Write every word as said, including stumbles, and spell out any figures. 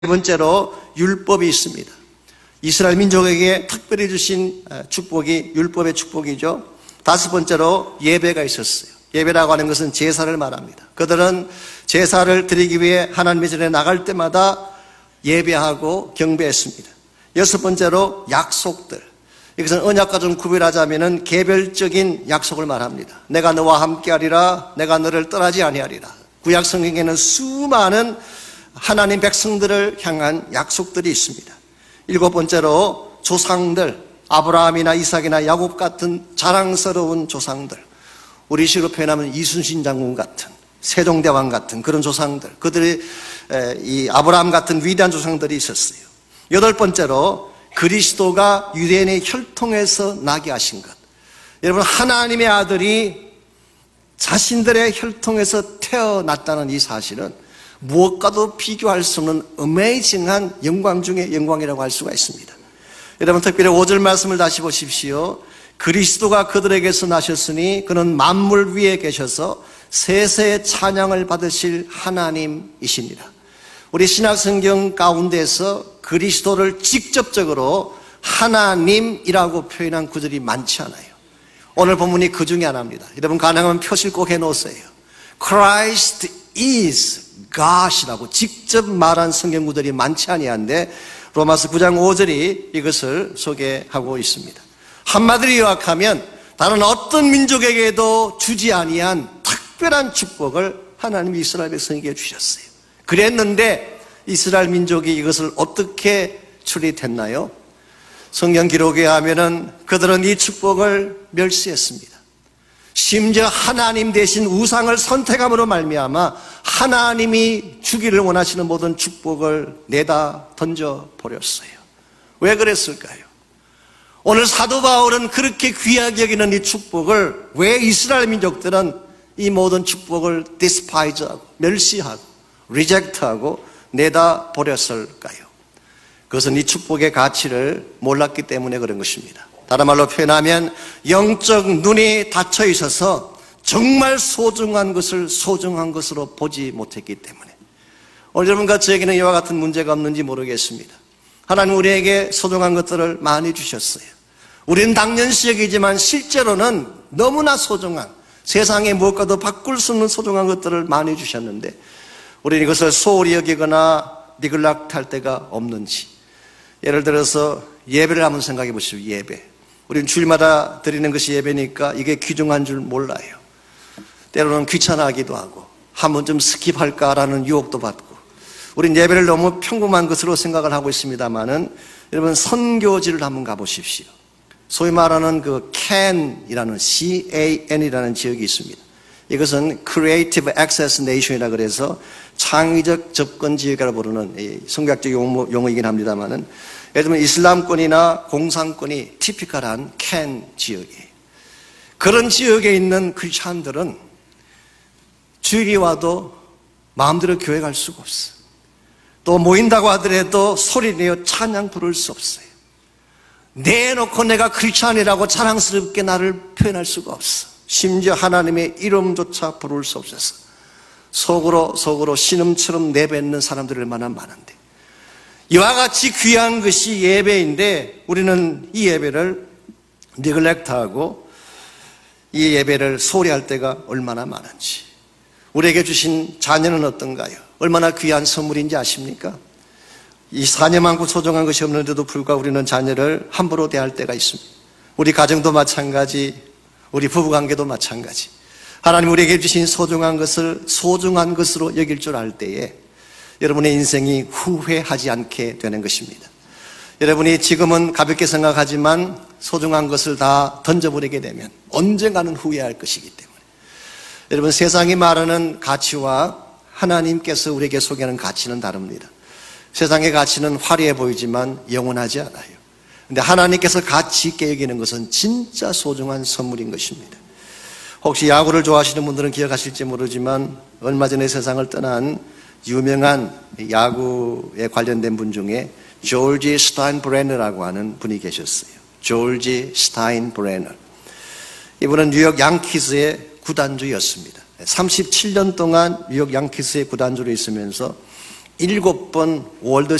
세 번째로 율법이 있습니다. 이스라엘 민족에게 특별히 주신 축복이 율법의 축복이죠. 다섯 번째로 예배가 있었어요. 예배라고 하는 것은 제사를 말합니다. 그들은 제사를 드리기 위해 하나님의 전에 나갈 때마다 예배하고 경배했습니다. 여섯 번째로 약속들. 이것은 언약과 좀 구별하자면 개별적인 약속을 말합니다. 내가 너와 함께하리라, 내가 너를 떠나지 아니하리라. 구약 성경에는 수많은 하나님 백성들을 향한 약속들이 있습니다. 일곱 번째로 조상들, 아브라함이나 이삭이나 야곱 같은 자랑스러운 조상들, 우리 식으로 표현하면 이순신 장군 같은, 세종대왕 같은 그런 조상들, 그들이 이 아브라함 같은 위대한 조상들이 있었어요. 여덟 번째로 그리스도가 유대인의 혈통에서 나게 하신 것. 여러분, 하나님의 아들이 자신들의 혈통에서 태어났다는 이 사실은 무엇과도 비교할 수 없는 어메이징한 영광 중의 영광이라고 할 수가 있습니다. 여러분, 특별히 오 절 말씀을 다시 보십시오. 그리스도가 그들에게서 나셨으니 그는 만물 위에 계셔서 세세의 찬양을 받으실 하나님이십니다. 우리 신약성경 가운데서 그리스도를 직접적으로 하나님이라고 표현한 구절이 많지 않아요. 오늘 본문이 그 중에 하나입니다. 여러분, 가능하면 표시를 꼭 해놓으세요. Christ is God이라고 직접 말한 성경 구절이 많지 아니한데 로마서 구 장 오 절이 이것을 소개하고 있습니다. 한마디로 요약하면 다른 어떤 민족에게도 주지 아니한 특별한 축복을 하나님이 이스라엘 백성에게 주셨어요. 그랬는데 이스라엘 민족이 이것을 어떻게 처리했나요? 성경 기록에 하면은 그들은 이 축복을 멸시했습니다. 심지어 하나님 대신 우상을 선택함으로 말미암아 하나님이 주기를 원하시는 모든 축복을 내다 던져버렸어요. 왜 그랬을까요? 오늘 사도 바울은 그렇게 귀하게 여기는 이 축복을 왜 이스라엘 민족들은 이 모든 축복을 despise하고 멸시하고 reject하고 내다 버렸을까요? 그것은 이 축복의 가치를 몰랐기 때문에 그런 것입니다. 다른 말로 표현하면 영적 눈이 닫혀 있어서 정말 소중한 것을 소중한 것으로 보지 못했기 때문에. 오늘 여러분과 저에게는 이와 같은 문제가 없는지 모르겠습니다. 하나님 우리에게 소중한 것들을 많이 주셨어요. 우리는 당연시 여기지만 실제로는 너무나 소중한, 세상에 무엇과도 바꿀 수 없는 소중한 것들을 많이 주셨는데 우리는 이것을 소홀히 여기거나 니글락할 때가 없는지. 예를 들어서 예배를 한번 생각해 보십시오. 예배. 우리는 주일마다 드리는 것이 예배니까 이게 귀중한 줄 몰라요. 때로는 귀찮아하기도 하고 한 번 좀 스킵할까라는 유혹도 받고 우리는 예배를 너무 평범한 것으로 생각을 하고 있습니다만은 여러분, 선교지를 한번 가보십시오. 소위 말하는 그 캔이라는 씨 에이 엔이라는 지역이 있습니다. 이것은 Creative Access Nation이라 그래서 창의적 접근 지역이라고 부르는 성경학적 용어, 용어이긴 합니다만은 예를 들면 이슬람권이나 공산권이 티피컬한 캔 지역이에요. 그런 지역에 있는 크리스찬들은 주일이 와도 마음대로 교회 갈 수가 없어요. 또 모인다고 하더라도 소리내어 찬양 부를 수 없어요. 내놓고 내가 크리스찬이라고 자랑스럽게 나를 표현할 수가 없어. 심지어 하나님의 이름조차 부를 수 없어서 속으로 속으로 신음처럼 내뱉는 사람들이 얼마나 많은데, 이와 같이 귀한 것이 예배인데 우리는 이 예배를 니글렉트하고 이 예배를 소홀히 할 때가 얼마나 많은지. 우리에게 주신 자녀는 어떤가요? 얼마나 귀한 선물인지 아십니까? 이 자녀 많고 소중한 것이 없는데도 불구하고 우리는 자녀를 함부로 대할 때가 있습니다. 우리 가정도 마찬가지, 우리 부부관계도 마찬가지. 하나님 우리에게 주신 소중한 것을 소중한 것으로 여길 줄 알 때에 여러분의 인생이 후회하지 않게 되는 것입니다. 여러분이 지금은 가볍게 생각하지만 소중한 것을 다 던져버리게 되면 언젠가는 후회할 것이기 때문에. 여러분, 세상이 말하는 가치와 하나님께서 우리에게 소개하는 가치는 다릅니다. 세상의 가치는 화려해 보이지만 영원하지 않아요. 그런데 하나님께서 가치 있게 여기는 것은 진짜 소중한 선물인 것입니다. 혹시 야구를 좋아하시는 분들은 기억하실지 모르지만 얼마 전에 세상을 떠난 유명한 야구에 관련된 분 중에 조지 스타인브레너라고 하는 분이 계셨어요. 조지 스타인브레너. 이분은 뉴욕 양키스의 구단주였습니다. 삼십칠 년 동안 뉴욕 양키스의 구단주로 있으면서 일곱 번 월드